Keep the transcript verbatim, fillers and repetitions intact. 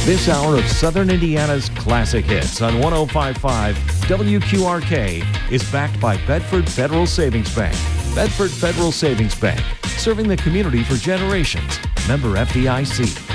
This hour of Southern Indiana's classic hits on one oh five point five W Q R K is backed by Bedford Federal Savings Bank. Bedford Federal Savings Bank, serving the community for generations. Member F D I C.